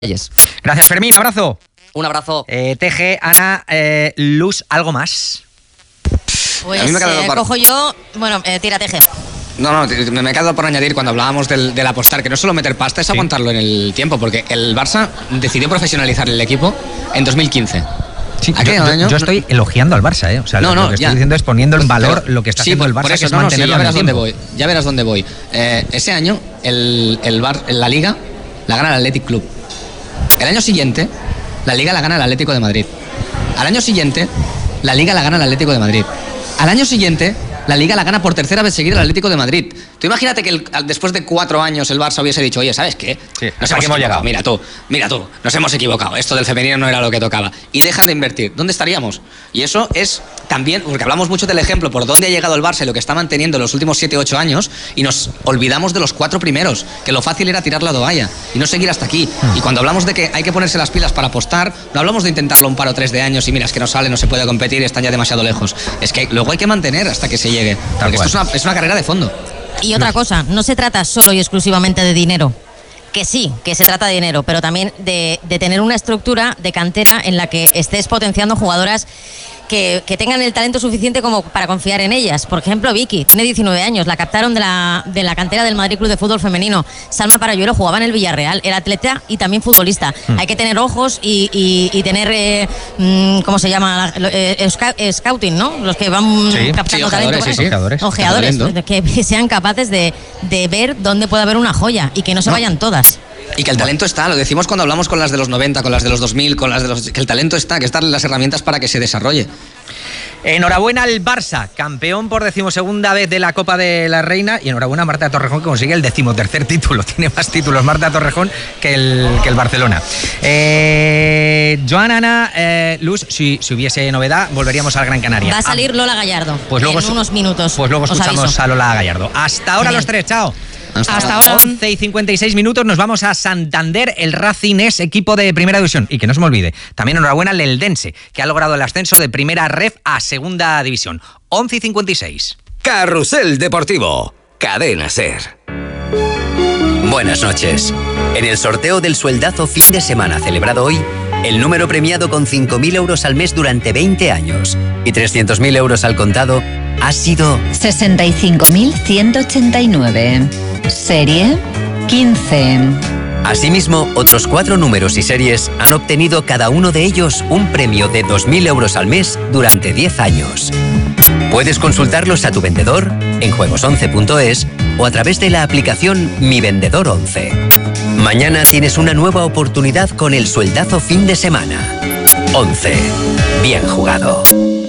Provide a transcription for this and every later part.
Gracias, Fermín, abrazo. Un abrazo. TG, Ana, Luz, ¿algo más? Pues cojo yo. Bueno, tira TG. No, me he quedado por añadir cuando hablábamos del apostar, que no es solo meter pasta, es aguantarlo en el tiempo, porque el Barça decidió profesionalizar el equipo en 2015. Sí, yo estoy elogiando al Barça, O sea, lo que estoy diciendo es poniendo en valor lo que está haciendo el Barça, por eso, que es mantenerlo en el tiempo. Ya verás dónde voy. Ese año, la Liga la gana el Athletic Club. El año siguiente, la Liga la gana el Atlético de Madrid. Al año siguiente, la Liga la gana el Atlético de Madrid. Al año siguiente, la Liga la gana por tercera vez seguida el Atlético de Madrid. Tú imagínate que después de 4 años el Barça hubiese dicho, oye, ¿sabes qué? Sí, nos hemos llegado. Mira tú, nos hemos equivocado. Esto del femenino no era lo que tocaba. Y dejan de invertir. ¿Dónde estaríamos? Y eso es también, porque hablamos mucho del ejemplo por dónde ha llegado el Barça y lo que está manteniendo en los últimos 7-8 años, y nos olvidamos de los 4 primeros, que lo fácil era tirar la toalla y no seguir hasta aquí. Y cuando hablamos de que hay que ponerse las pilas para apostar, no hablamos de intentarlo un par o 3 de años y mira, es que no sale, no se puede competir, están ya demasiado lejos. Es que luego hay que mantener hasta que se llegue. Porque esto es una carrera de fondo. Y otra cosa, no se trata solo y exclusivamente de dinero. Que sí, que se trata de dinero, pero también de tener una estructura de cantera en la que estés potenciando jugadoras que tengan el talento suficiente como para confiar en ellas. Por ejemplo, Vicky, tiene 19 años, la captaron de la cantera del Madrid Club de Fútbol Femenino. Salma Parayuelo jugaba en el Villarreal, era atleta y también futbolista. Hay que tener ojos y tener, ¿cómo se llama? Scouting, ¿no? Los que van captando talento. Ojeadores, que sean capaces de ver dónde puede haber una joya y que no se vayan todas. Y que el talento está, lo decimos cuando hablamos con las de los 90, con las de los 2000, que el talento está, que están las herramientas para que se desarrolle. Enhorabuena al Barça, campeón por 12ª vez de la Copa de la Reina, y enhorabuena a Marta Torrejón, que consigue el 13º título. Tiene más títulos Marta Torrejón que el Barcelona. Joan, Ana, Luz, si hubiese novedad, volveríamos al Gran Canaria. Va a salir Lola Gallardo en unos minutos. Pues luego escuchamos a Lola Gallardo. Hasta ahora los tres, chao. Hasta ahora. 11:56, nos vamos a Santander. El Racing es equipo de primera división. Y que no se me olvide, también enhorabuena al Eldense, que ha logrado el ascenso de primera ref a segunda división. 11:56. Carrusel Deportivo, Cadena SER. Buenas noches. En el sorteo del sueldazo fin de semana celebrado hoy, el número premiado con 5.000 euros al mes durante 20 años y 300.000 euros al contado ha sido 65.189. Serie 15. Asimismo, otros 4 números y series han obtenido cada uno de ellos un premio de 2.000 euros al mes durante 10 años. Puedes consultarlos a tu vendedor en juegos11.es o a través de la aplicación Mi Vendedor 11. Mañana tienes una nueva oportunidad con el sueldazo fin de semana. 11. Bien jugado.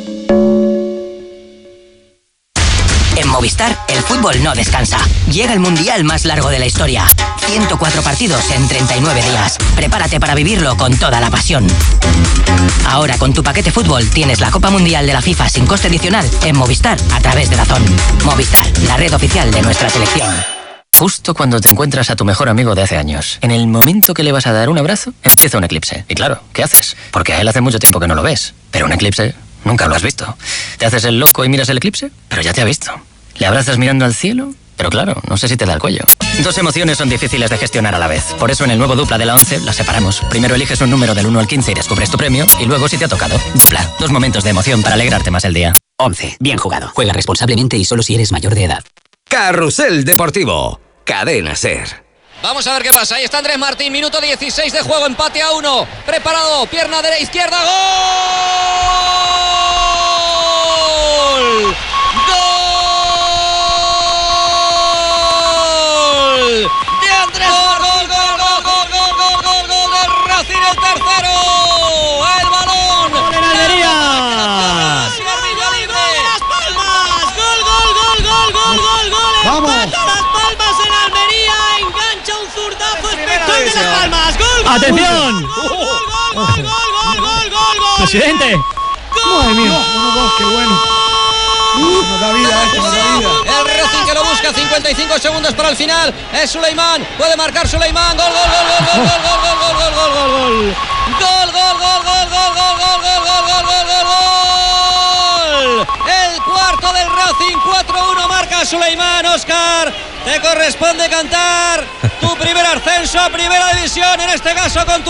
En Movistar, el fútbol no descansa. Llega el mundial más largo de la historia. 104 partidos en 39 días. Prepárate para vivirlo con toda la pasión. Ahora con tu paquete fútbol tienes la Copa Mundial de la FIFA sin coste adicional en Movistar a través de DAZN. Movistar, la red oficial de nuestra selección. Justo cuando te encuentras a tu mejor amigo de hace años, en el momento que le vas a dar un abrazo, empieza un eclipse. Y claro, ¿qué haces? Porque a él hace mucho tiempo que no lo ves. Pero un eclipse nunca lo has visto. Te haces el loco y miras el eclipse, pero ya te ha visto. Le abrazas mirando al cielo, pero claro, no sé si te da el cuello. 2 emociones son difíciles de gestionar a la vez. Por eso en el nuevo Dupla de la 11 las separamos. Primero eliges un número del 1 al 15 y descubres tu premio, y luego si te ha tocado. Dupla, 2 momentos de emoción para alegrarte más el día. 11. Bien jugado. Juega responsablemente y solo si eres mayor de edad. Carrusel Deportivo, Cadena SER. Vamos a ver qué pasa. Ahí está Andrés Martín, minuto 16 de juego, empate a 1. Preparado, pierna derecha, izquierda, ¡gol! ¡Gol! De Andrés Martín, gol del Racing, el tercero. El balón. ¡Gol en Almería! ¡Las Palmas! ¡Gol! ¡Vamos! ¡Empata Las Palmas en Almería! ¡Engancha un zurdazo espectacular de Las Palmas! ¡Gol! ¡Atención! ¡Gol! ¡Presidente! ¡Madre mía! 1-2, qué bueno. Nos da vida. El Racing que lo busca, 55 segundos para el final. Es Suleimán, puede marcar Suleimán. Gol. El cuarto del Racing, 4-1 marca Suleimán. Óscar, te corresponde cantar tu primer ascenso a primera división, en este caso con tu